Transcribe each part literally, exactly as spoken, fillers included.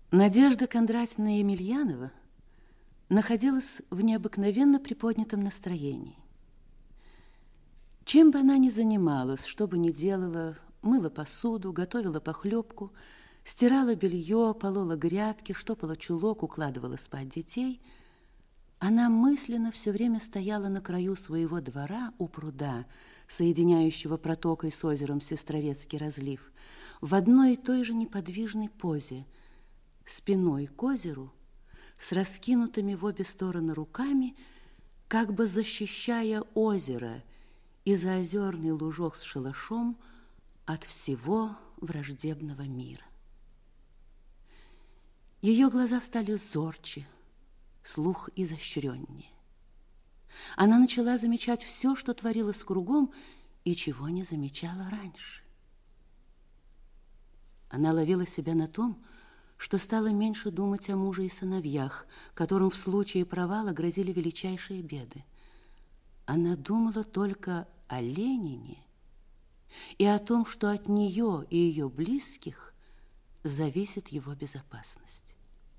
Надежда Кондратьевна Емельянова находилась в необыкновенно приподнятом настроении. Чем бы она ни занималась, что бы ни делала, мыла посуду, готовила похлебку, стирала белье, полола грядки, штопала чулок, укладывала спать детей, она мысленно все время стояла на краю своего двора у пруда, соединяющего протокой с озером Сестрорецкий разлив, в одной и той же неподвижной позе, спиной к озеру, с раскинутыми в обе стороны руками, как бы защищая озеро и заозерный лужок с шалашом от всего враждебного мира. Ее глаза стали зорче, слух изощреннее. Она начала замечать все, что творилось кругом, и чего не замечала раньше. Она ловила себя на том, что стала меньше думать о муже и сыновьях, которым в случае провала грозили величайшие беды. Она думала только о Ленине и о том, что от нее и ее близких зависит его безопасность.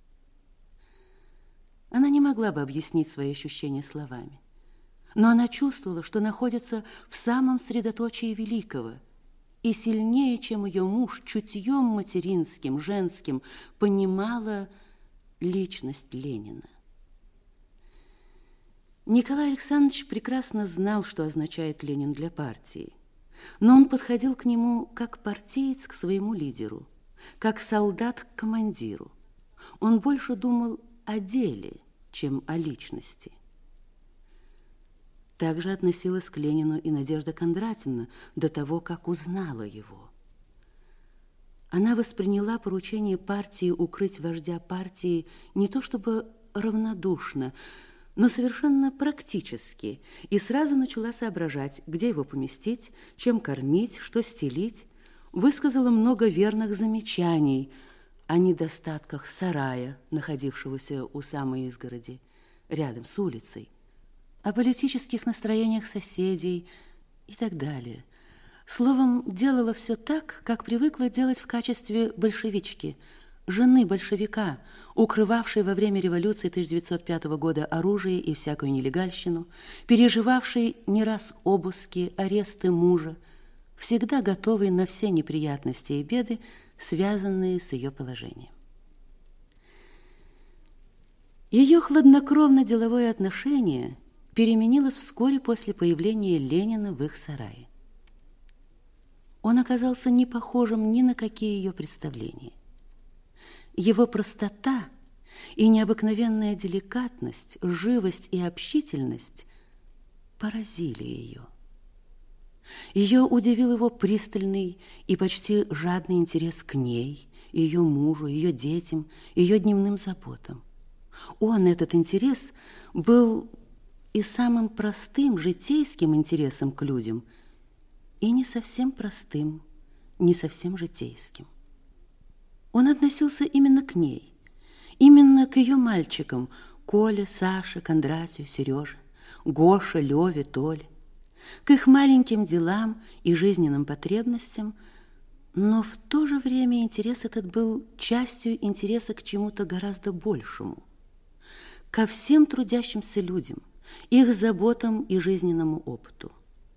Она не могла бы объяснить свои ощущения словами, но она чувствовала, что находится в самом средоточии великого, и сильнее, чем ее муж, чутьем материнским, женским, понимала личность Ленина. Николай Александрович прекрасно знал, что означает Ленин для партии, но он подходил к нему как партиец к своему лидеру, как солдат к командиру. Он больше думал о деле, чем о личности. Также относилась к Ленину и Надежда Кондратьевна до того, как узнала его. Она восприняла поручение партии укрыть вождя партии не то чтобы равнодушно, но совершенно практически, и сразу начала соображать, где его поместить, чем кормить, что стелить, высказала много верных замечаний о недостатках сарая, находившегося у самой изгороди, рядом с улицей, о политических настроениях соседей и так далее. Словом, делала все так, как привыкла делать в качестве большевички, жены большевика, укрывавшей во время революции тысяча девятьсот пятого года оружие и всякую нелегальщину, переживавшей не раз обыски, аресты мужа, всегда готовой на все неприятности и беды, связанные с ее положением. Ее хладнокровно-деловое отношение переменилось вскоре после появления Ленина в их сарае. Он оказался не похожим ни на какие ее представления. Его простота и необыкновенная деликатность, живость и общительность поразили ее. Ее удивил его пристальный и почти жадный интерес к ней, ее мужу, ее детям, ее дневным заботам. Он, этот интерес, был и самым простым житейским интересом к людям, и не совсем простым, не совсем житейским. Он относился именно к ней, именно к ее мальчикам: Коле, Саше, Кондратию, Сереже, Гоше, Леве, Толе, к их маленьким делам и жизненным потребностям, но в то же время интерес этот был частью интереса к чему-то гораздо большему, ко всем трудящимся людям, их заботам и жизненному опыту.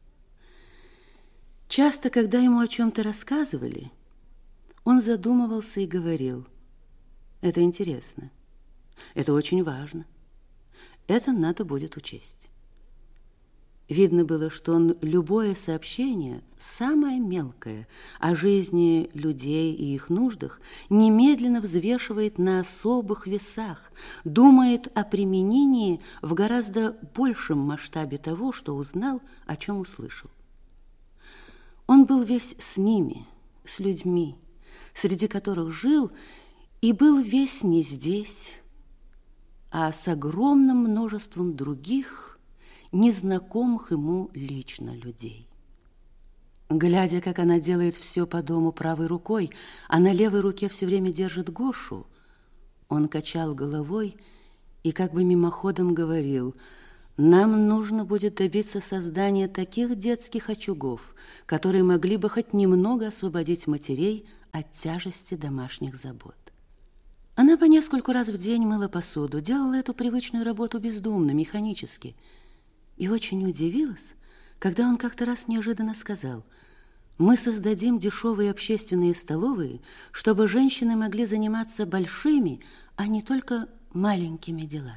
Часто, когда ему о чем-то рассказывали, он задумывался и говорил: это интересно, это очень важно, это надо будет учесть. Видно было, что он любое сообщение, самое мелкое, о жизни людей и их нуждах, немедленно взвешивает на особых весах, думает о применении в гораздо большем масштабе того, что узнал, о чем услышал. Он был весь с ними, с людьми, среди которых жил, и был весь не здесь, а с огромным множеством других, незнакомых ему лично людей. Глядя, как она делает все по дому правой рукой, а на левой руке все время держит Гошу, он качал головой и как бы мимоходом говорил: нам нужно будет добиться создания таких детских очагов, которые могли бы хоть немного освободить матерей от тяжести домашних забот. Она по нескольку раз в день мыла посуду, делала эту привычную работу бездумно, механически. И очень удивилась, когда он как-то раз неожиданно сказал: «Мы создадим дешевые общественные столовые, чтобы женщины могли заниматься большими, а не только маленькими делами».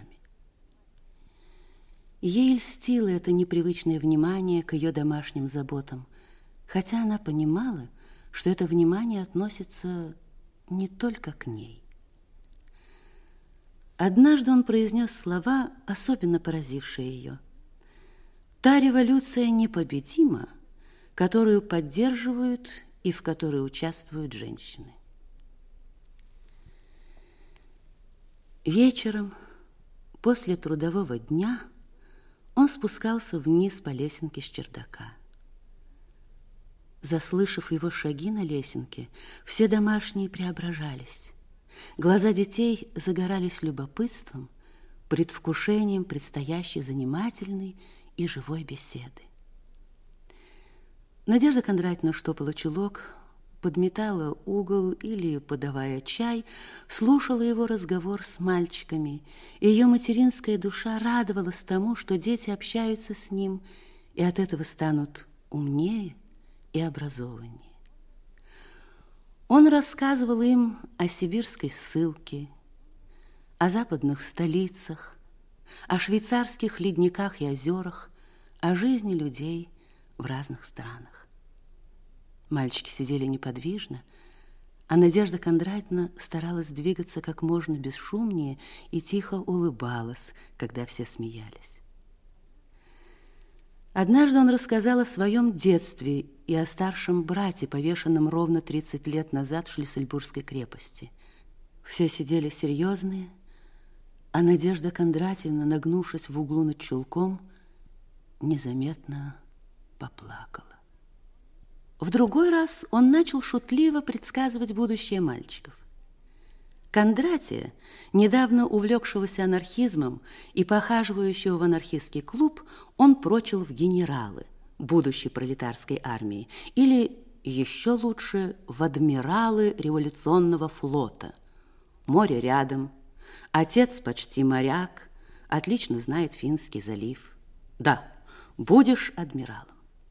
Ей льстило это непривычное внимание к ее домашним заботам, хотя она понимала, что это внимание относится не только к ней. Однажды он произнес слова, особенно поразившие ее. «Та революция непобедима, которую поддерживают и в которой участвуют женщины». Вечером, после трудового дня, он спускался вниз по лесенке с чердака. Заслышав его шаги на лесенке, все домашние преображались. Глаза детей загорались любопытством, предвкушением предстоящей занимательной и живой беседы. Надежда Кондратьевна штопала чулок, подметала угол или, подавая чай, слушала его разговор с мальчиками, и ее материнская душа радовалась тому, что дети общаются с ним и от этого станут умнее и образованнее. Он рассказывал им о сибирской ссылке, о западных столицах, о швейцарских ледниках и озерах, о жизни людей в разных странах. Мальчики сидели неподвижно, а Надежда Кондратьевна старалась двигаться как можно бесшумнее и тихо улыбалась, когда все смеялись. Однажды он рассказал о своем детстве и о старшем брате, повешенном ровно тридцать лет назад в Шлиссельбургской крепости. Все сидели серьезные, а Надежда Кондратьевна, нагнувшись в углу над чулком, незаметно поплакала. В другой раз он начал шутливо предсказывать будущее мальчиков. Кондратия, недавно увлекшегося анархизмом и похаживающего в анархистский клуб, он прочил в генералы будущей пролетарской армии или, еще лучше, в адмиралы революционного флота. Море рядом, отец почти моряк, отлично знает Финский залив. Да, будешь адмиралом.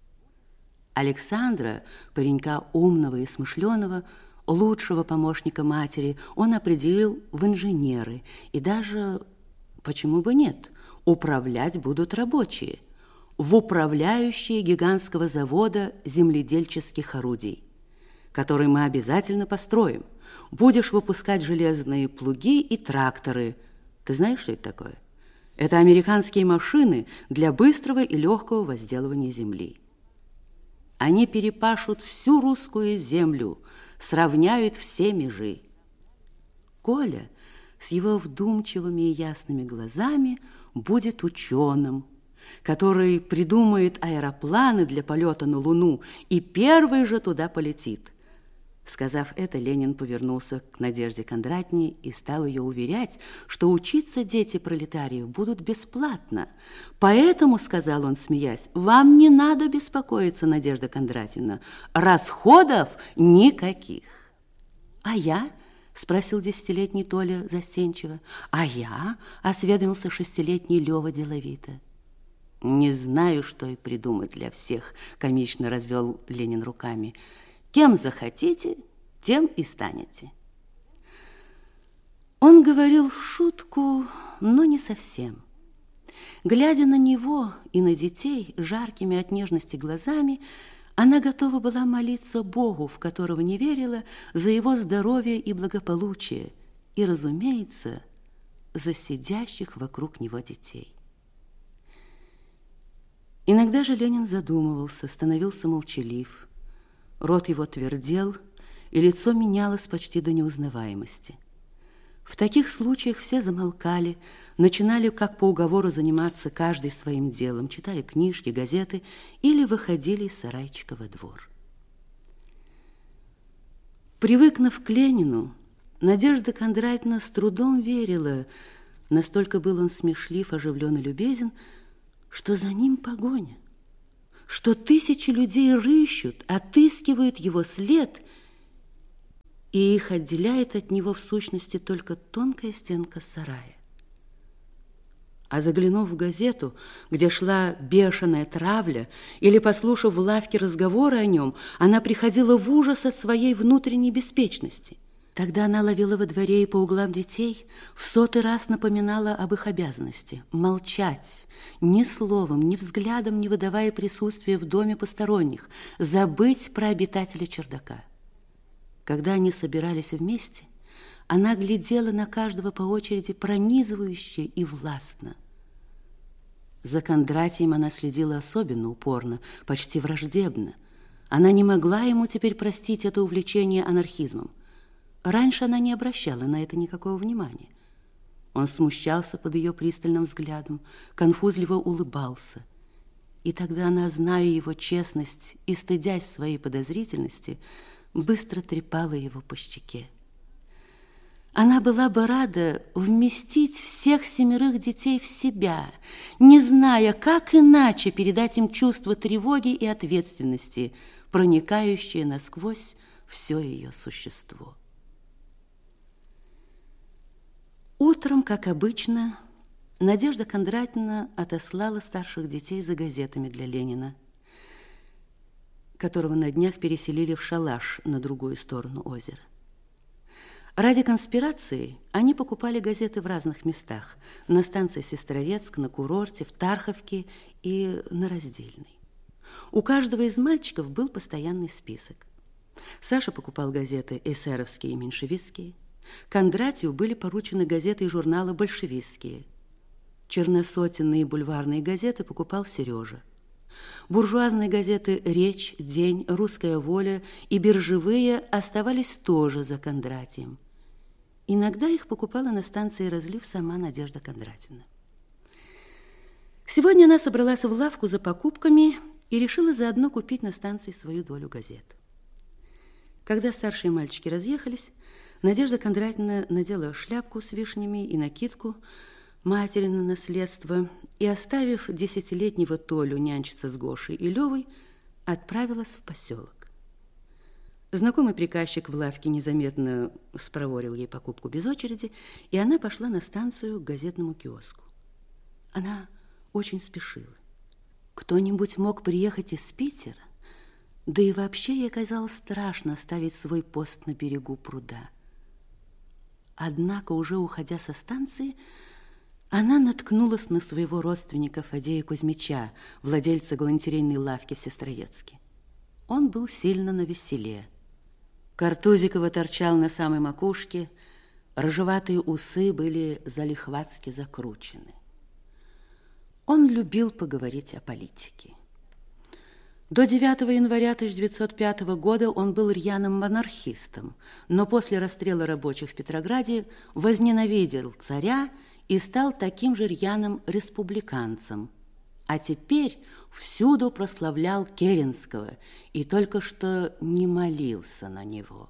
Александра, паренька умного и смышленого, лучшего помощника матери, он определил в инженеры, и даже, почему бы нет, управлять будут рабочие, в управляющие гигантского завода земледельческих орудий, который мы обязательно построим. Будешь выпускать железные плуги и тракторы. Ты знаешь, что это такое? Это американские машины для быстрого и легкого возделывания земли. Они перепашут всю русскую землю, сравняют все межи. Коля с его вдумчивыми и ясными глазами будет ученым, который придумает аэропланы для полета на Луну и первый же туда полетит. Сказав это, Ленин повернулся к Надежде Кондратьевне и стал ее уверять, что учиться дети пролетариев будут бесплатно. Поэтому, сказал он, смеясь, вам не надо беспокоиться, Надежда Кондратьевна, расходов никаких. А я? Спросил десятилетний Толя застенчиво. А я? Осведомился шестилетний Лева деловито. Не знаю, что и придумать для всех, комично развел Ленин руками. Кем захотите, тем и станете. Он говорил в шутку, но не совсем. Глядя на него и на детей жаркими от нежности глазами, она готова была молиться Богу, в которого не верила, за его здоровье и благополучие, и, разумеется, за сидящих вокруг него детей. Иногда же Ленин задумывался, становился молчалив. Рот его твердел, и лицо менялось почти до неузнаваемости. В таких случаях все замолкали, начинали, как по уговору, заниматься каждый своим делом, читали книжки, газеты или выходили из сарайчика во двор. Привыкнув к Ленину, Надежда Кондратьевна с трудом верила, настолько был он смешлив, оживлен и любезен, что за ним погоня, что тысячи людей рыщут, отыскивают его след, и их отделяет от него в сущности только тонкая стенка сарая. А заглянув в газету, где шла бешеная травля, или послушав в лавке разговоры о нем, она приходила в ужас от своей внутренней беспечности. Тогда она ловила во дворе и по углам детей, в сотый раз напоминала об их обязанности – молчать, ни словом, ни взглядом не выдавая присутствия в доме посторонних, забыть про обитателя чердака. Когда они собирались вместе, она глядела на каждого по очереди пронизывающе и властно. За Кондратием она следила особенно упорно, почти враждебно. Она не могла ему теперь простить это увлечение анархизмом. Раньше она не обращала на это никакого внимания. Он смущался под ее пристальным взглядом, конфузливо улыбался. И тогда она, зная его честность и стыдясь своей подозрительности, быстро трепала его по щеке. Она была бы рада вместить всех семерых детей в себя, не зная, как иначе передать им чувство тревоги и ответственности, проникающее насквозь все ее существо. Утром, как обычно, Надежда Кондратьевна отослала старших детей за газетами для Ленина, которого на днях переселили в шалаш на другую сторону озера. Ради конспирации они покупали газеты в разных местах: на станции Сестрорецк, на курорте, в Тарховке и на Раздельной. У каждого из мальчиков был постоянный список. Саша покупал газеты эсеровские и меньшевистские. Кондратию были поручены газеты и журналы большевистские. Черносотенные и бульварные газеты покупал Сережа. Буржуазные газеты «Речь», «День», «Русская воля» и биржевые оставались тоже за Кондратием. Иногда их покупала на станции «Разлив» сама Надежда Кондратьевна. Сегодня она собралась в лавку за покупками и решила заодно купить на станции свою долю газет. Когда старшие мальчики разъехались, Надежда Кондратьевна надела шляпку с вишнями и накидку матери на наследство и, оставив десятилетнего Толю нянчиться с Гошей и Левой, отправилась в поселок. Знакомый приказчик в лавке незаметно спроворил ей покупку без очереди, и она пошла на станцию к газетному киоску. Она очень спешила. Кто-нибудь мог приехать из Питера, да и вообще ей казалось страшно оставить свой пост на берегу пруда. Однако, уже уходя со станции, она наткнулась на своего родственника Фадея Кузьмича, владельца галантерейной лавки в Сестрорецке. Он был сильно навеселе. Картузикова торчал на самой макушке, рыжеватые усы были залихватски закручены. Он любил поговорить о политике. До девятого января тысяча девятьсот пятого года он был рьяным монархистом, но после расстрела рабочих в Петрограде возненавидел царя и стал таким же рьяным республиканцем. А теперь всюду прославлял Керенского и только что не молился на него.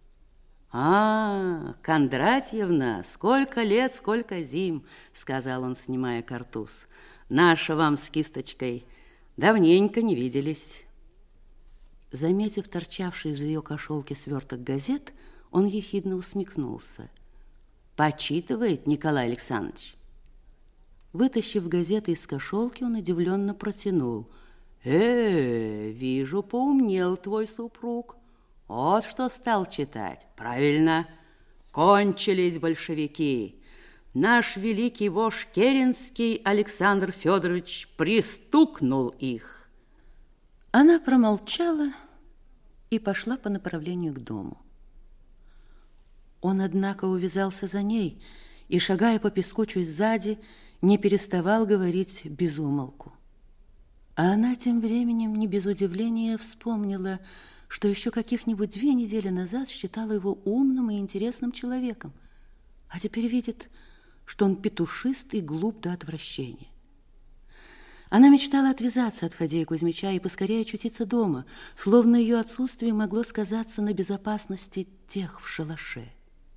«А, Кондратьевна, сколько лет, сколько зим!» — сказал он, снимая картуз. «Наша вам с кисточкой давненько не виделись». Заметив торчавший из ее кошелки сверток газет, он ехидно усмехнулся. «Почитывает Николай Александрович?» Вытащив газеты из кошелки, он удивленно протянул. «Э, вижу, поумнел твой супруг. Вот что стал читать. Правильно, кончились большевики. Наш великий вождь Керенский Александр Федорович пристукнул их». Она промолчала и пошла по направлению к дому. Он, однако, увязался за ней и, шагая по песку чуть сзади, не переставал говорить без умолку. А она тем временем не без удивления вспомнила, что еще каких-нибудь две недели назад считала его умным и интересным человеком, а теперь видит, что он петушист и глуп до отвращения. Она мечтала отвязаться от Фадея Кузьмича и поскорее очутиться дома, словно ее отсутствие могло сказаться на безопасности тех в шалаше.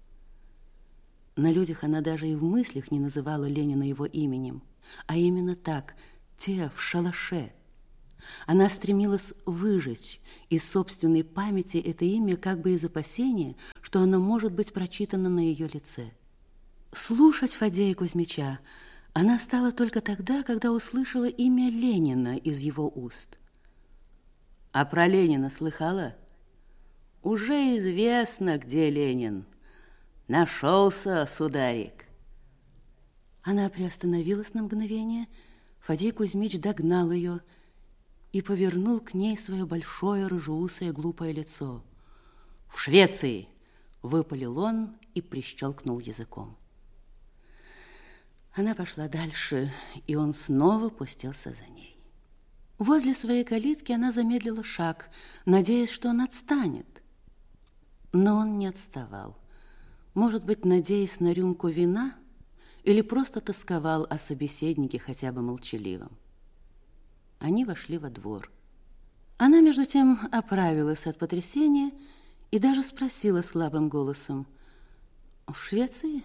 На людях она даже и в мыслях не называла Ленина его именем, а именно так, те в шалаше. Она стремилась выжечь из собственной памяти это имя как бы из опасения, что оно может быть прочитано на ее лице. Слушать Фадея Кузьмича она стала только тогда, когда услышала имя Ленина из его уст. А про Ленина слыхала? Уже известно, где Ленин. Нашелся, сударик. Она приостановилась на мгновение. Фадей Кузьмич догнал ее и повернул к ней свое большое рыжеусое глупое лицо. «В Швеции!» — выпалил он и прищелкнул языком. Она пошла дальше, и он снова пустился за ней. Возле своей калитки она замедлила шаг, надеясь, что он отстанет. Но он не отставал. Может быть, надеясь на рюмку вина или просто тосковал о собеседнике хотя бы молчаливом. Они вошли во двор. Она, между тем, оправилась от потрясения и даже спросила слабым голосом: «В Швеции?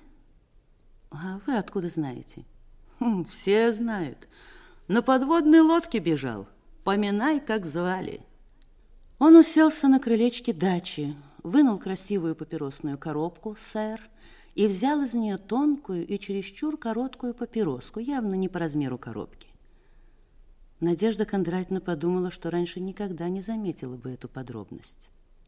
А вы откуда знаете?» «Хм, все знают. На подводной лодке бежал. Поминай, как звали». Он уселся на крылечке дачи, вынул красивую папиросную коробку «Сэр» и взял из нее тонкую и чересчур короткую папироску, явно не по размеру коробки. Надежда Кондратьевна подумала, что раньше никогда не заметила бы эту подробность.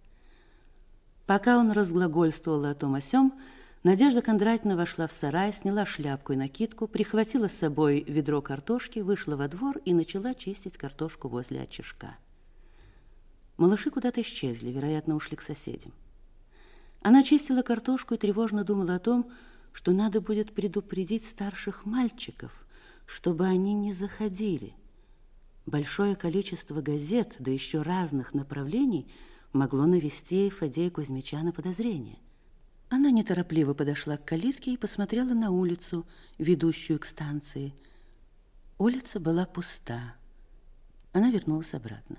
Пока он разглагольствовал о том о сём, Надежда Кондратьевна вошла в сарай, сняла шляпку и накидку, прихватила с собой ведро картошки, вышла во двор и начала чистить картошку возле очага. Малыши куда-то исчезли, вероятно, ушли к соседям. Она чистила картошку и тревожно думала о том, что надо будет предупредить старших мальчиков, чтобы они не заходили. Большое количество газет, да еще разных направлений, могло навести Фадея Кузьмича на подозрение. Она неторопливо подошла к калитке и посмотрела на улицу, ведущую к станции. Улица была пуста. Она вернулась обратно.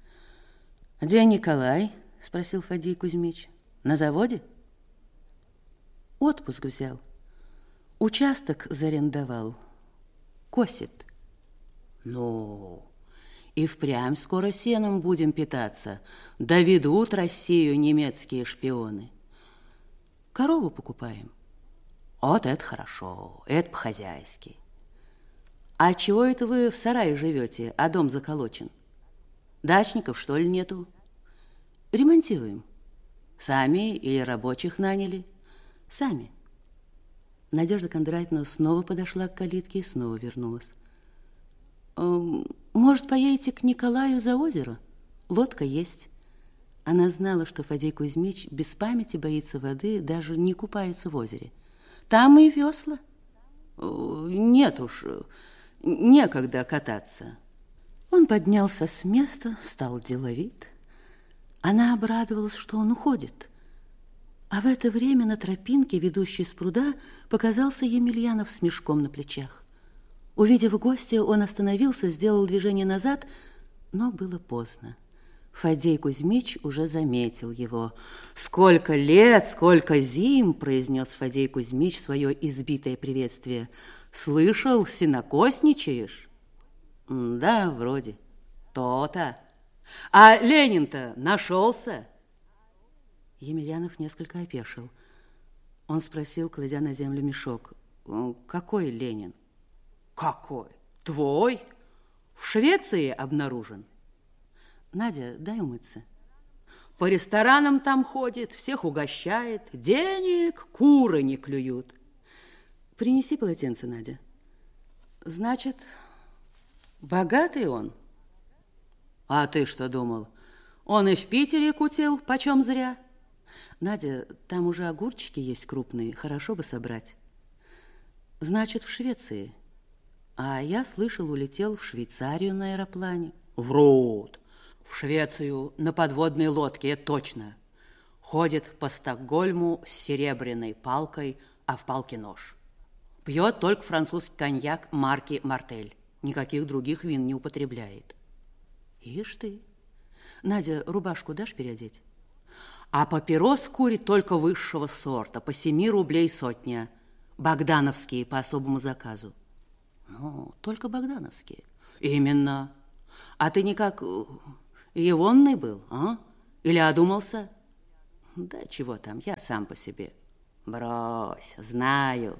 «Где Николай?» – спросил Фадей Кузьмич. «На заводе?» «Отпуск взял. Участок зарендовал. Косит». «Ну, и впрямь скоро сеном будем питаться. Доведут Россию немецкие шпионы. Корову покупаем». «Вот это хорошо, это по-хозяйски». «А чего это вы в сарае живете, а дом заколочен? Дачников, что ли, нету?» «Ремонтируем». «Сами или рабочих наняли?» «Сами». Надежда Кондратьевна снова подошла к калитке и снова вернулась. «Может, поедете к Николаю за озеро? Лодка есть». Она знала, что Фадей Кузьмич без памяти боится воды, даже не купается в озере. «Там и весла». «Нет уж, некогда кататься». Он поднялся с места, стал деловит. Она обрадовалась, что он уходит. А в это время на тропинке, ведущей с пруда, показался Емельянов с мешком на плечах. Увидев гостя, он остановился, сделал движение назад, но было поздно. Фадей Кузьмич уже заметил его. «Сколько лет, сколько зим!» – произнес Фадей Кузьмич свое избитое приветствие. «Слышал, сенокосничаешь?» «Да, вроде». «То-то. А Ленин-то нашелся?» Емельянов несколько опешил. Он спросил, кладя на землю мешок: «Какой Ленин?» «Какой? Твой? В Швеции обнаружен?» «Надя, дай умыться». «По ресторанам там ходит, всех угощает, денег куры не клюют». «Принеси полотенце, Надя». «Значит, богатый он?» «А ты что думал? Он и в Питере кутил, почем зря». «Надя, там уже огурчики есть крупные, хорошо бы собрать». «Значит, в Швеции. А я слышал, улетел в Швейцарию на аэроплане». «Врут. В Швецию на подводной лодке, это точно. Ходит по Стокгольму с серебряной палкой, а в палке нож. Пьет только французский коньяк марки «Мартель». Никаких других вин не употребляет». «Ишь ты! Надя, рубашку дашь переодеть?» «А папирос курит только высшего сорта, по семи рублей сотня. Богдановские по особому заказу». «Ну, только богдановские». «Именно. А ты никак егонный был, а? Или одумался? Да чего там, я сам по себе. Брось, знаю.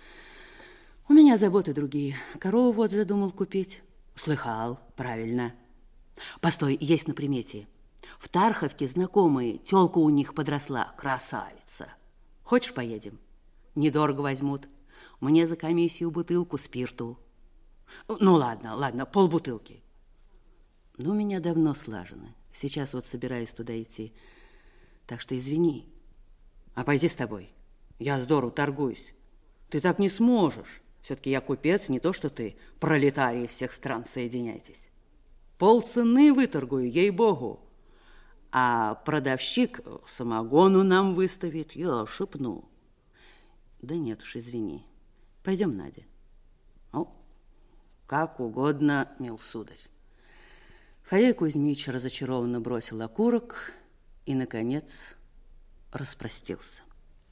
У меня заботы другие. Корову вот задумал купить. Слыхал, правильно. Постой, есть на примете. В Тарховке знакомые, тёлка у них подросла, красавица. Хочешь, поедем? Недорого возьмут. Мне за комиссию бутылку спирту. Ну, ладно, ладно, полбутылки. Ну, у меня давно слажено. Сейчас вот собираюсь туда идти. Так что извини. А пойти с тобой? Я здорово торгуюсь. Ты так не сможешь. Все-таки я купец, не то что ты, пролетарии всех стран, соединяйтесь. Полцены выторгую, ей-богу. А продавщик самогону нам выставит, я шепну. Да нет уж, извини. Пойдем, Надя. Ну, как угодно, мил сударь. Фадей Кузьмич разочарованно бросил окурок и, наконец, распростился.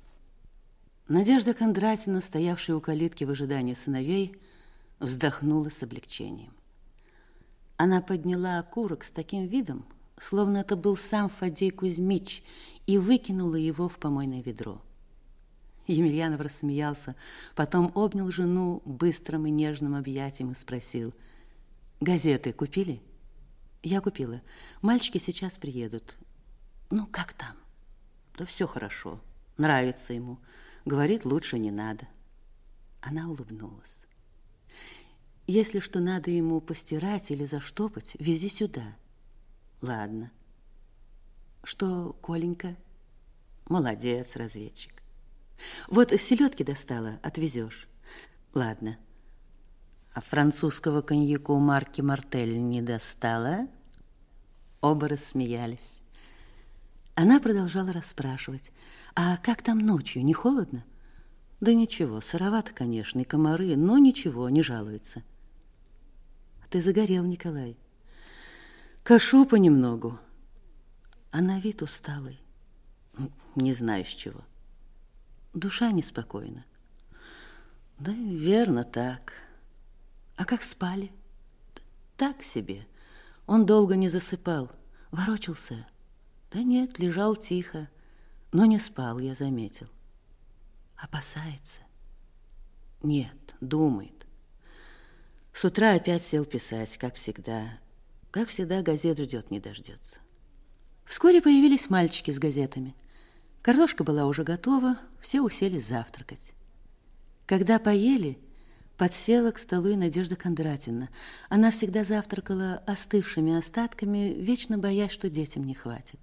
Надежда Кондратьевна, стоявшая у калитки в ожидании сыновей, вздохнула с облегчением. Она подняла окурок с таким видом, словно это был сам Фадей Кузьмич, и выкинула его в помойное ведро. Емельянов рассмеялся, потом обнял жену быстрым и нежным объятием и спросил: «Газеты купили?» «Я купила. Мальчики сейчас приедут». «Ну, как там?» «Да все хорошо. Нравится ему. Говорит, лучше не надо». Она улыбнулась. «Если что надо ему постирать или заштопать, вези сюда». «Ладно». «Что, Коленька?» «Молодец, разведчик». «Вот селедки достала, отвезешь». «Ладно». «А французского коньяку марки «Мартель» не достала?» Оба рассмеялись. Она продолжала расспрашивать: «А как там ночью, не холодно?» «Да ничего, сыровато, конечно, и комары, но ничего, не жалуются». «А ты загорел, Николай». «Кашу понемногу». А на вид усталый. Не знаю, с чего. Душа неспокойна. Да, верно, так. А как спали? Так себе. Он долго не засыпал, ворочался. Да нет, лежал тихо, но не спал, я заметил. Опасается? Нет, думает. С утра опять сел писать, как всегда. Как всегда, газет ждет, не дождется. Вскоре появились мальчики с газетами. Картошка была уже готова, все уселись завтракать. Когда поели, подсела к столу и Надежда Кондратьевна. Она всегда завтракала остывшими остатками, вечно боясь, что детям не хватит.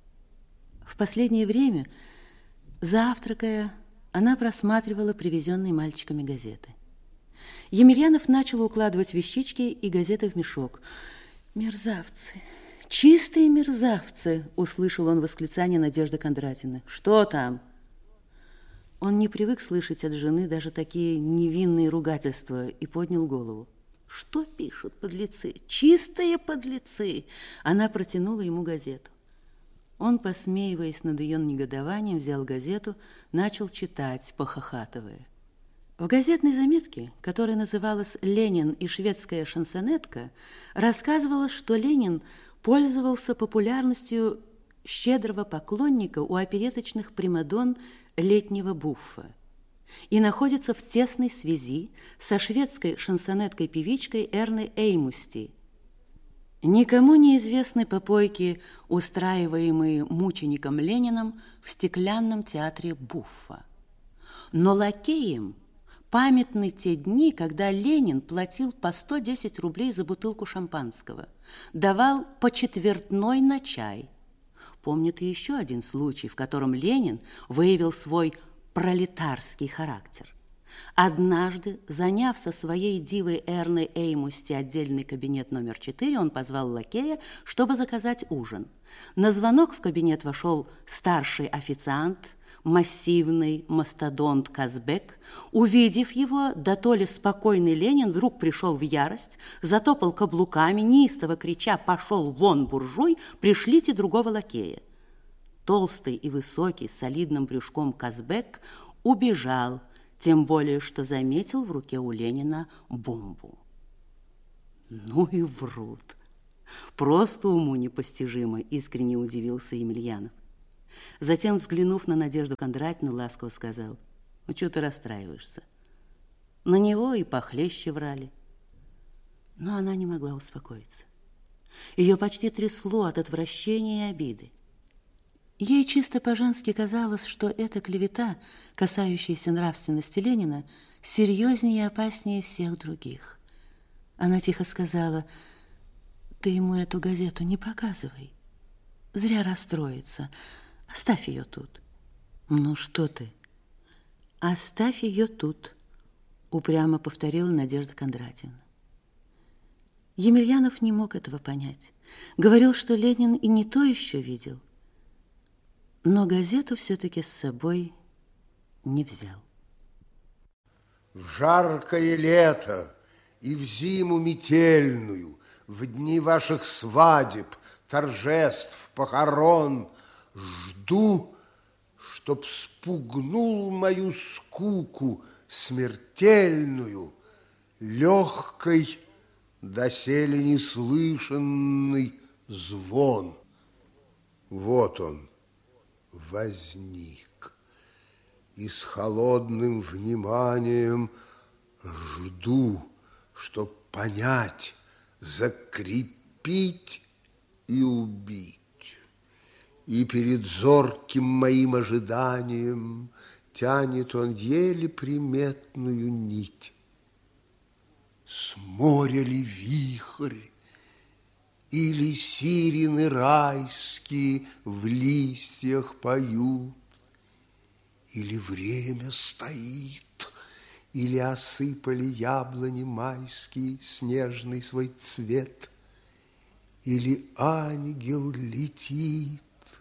В последнее время, завтракая, она просматривала привезенные мальчиками газеты. Емельянов начал укладывать вещички и газеты в мешок. «Мерзавцы! Чистые мерзавцы!» — услышал он восклицание Надежды Кондратьевны. «Что там?» Он не привык слышать от жены даже такие невинные ругательства и поднял голову. «Что пишут подлецы? Чистые подлецы!» Она протянула ему газету. Он, посмеиваясь над ее негодованием, взял газету, начал читать, похохатывая. В газетной заметке, которая называлась «Ленин и шведская шансонетка», рассказывалось, что Ленин пользовался популярностью щедрого поклонника у опереточных примадон летнего буффа и находится в тесной связи со шведской шансонеткой-певичкой Эрной Эймусти. Никому неизвестны попойки, устраиваемые мучеником Лениным в стеклянном театре буффа. Но лакеям памятны те дни, когда Ленин платил по сто десять рублей за бутылку шампанского, давал по четвертной на чай. Помнит и еще один случай, в котором Ленин выявил свой пролетарский характер. Однажды, заняв со своей дивой Эрной Эймусти отдельный кабинет номер четыре, он позвал лакея, чтобы заказать ужин. На звонок в кабинет вошел старший официант, массивный мастодонт Казбек. Увидев его, да то ли спокойный Ленин вдруг пришел в ярость, затопал каблуками, неистово крича: «Пошел вон, буржуй, пришлите другого лакея!» Толстый и высокий, с солидным брюшком Казбек убежал, тем более, что заметил в руке у Ленина бомбу. «Ну и врут», Просто уму непостижимо, искренне удивился Емельянов. Затем, взглянув на Надежду Кондратьевну, ласково сказал: ну, что ты расстраиваешься? На него и похлеще врали. Но она не могла успокоиться. Ее почти трясло от отвращения и обиды. Ей чисто по-женски казалось, что эта клевета, касающаяся нравственности Ленина, серьезнее и опаснее всех других. Она тихо сказала: ты ему эту газету не показывай. Зря расстроится. Оставь ее тут. Ну что ты? Оставь ее тут, упрямо повторила Надежда Кондратьевна. Емельянов не мог этого понять. Говорил, что Ленин и не то еще видел. Но газету все-таки с собой не взял. В жаркое лето и в зиму метельную, в дни ваших свадеб, торжеств, похорон, жду, чтоб спугнул мою скуку смертельную легкой, доселе неслышанный звон. Вот он возник, и с холодным вниманием жду, чтоб понять, закрепить и убить. И перед зорким моим ожиданием тянет он еле приметную нить. С моря ли вихрь, или сирены райские в листьях поют, или время стоит, или осыпали яблони майские снежный свой цвет, или ангел летит.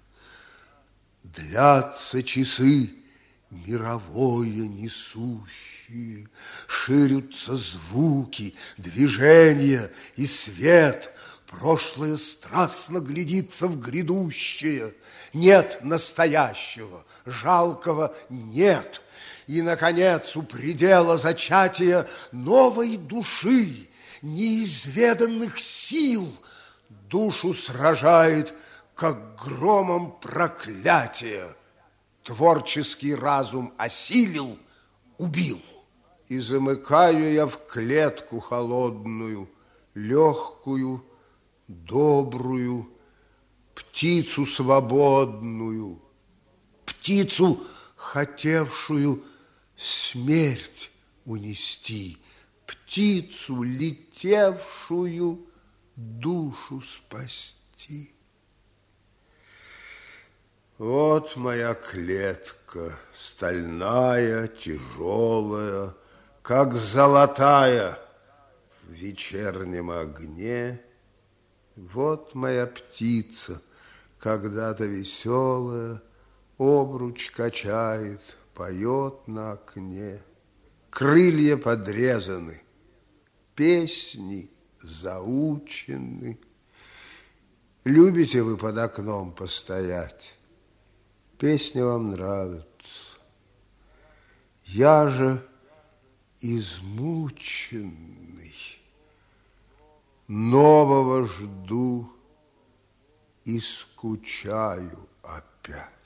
Длятся часы мировое несущие, ширятся звуки, движения и свет. Прошлое страстно глядится в грядущее. Нет настоящего, жалкого нет. И, наконец, у предела зачатия новой души, неизведанных сил, душу сражает, как громом проклятие. Творческий разум осилил, убил. И замыкаю я в клетку холодную, легкую, добрую, птицу свободную, птицу, хотевшую смерть унести, птицу, летевшую душу спасти. Вот моя клетка, стальная, тяжелая, как золотая в вечернем огне. Вот моя птица, когда-то веселая, обруч качает, поет на окне. Крылья подрезаны, песни заучены. Любите вы под окном постоять? Песня вам нравится. Я же измученный, нового жду и скучаю опять.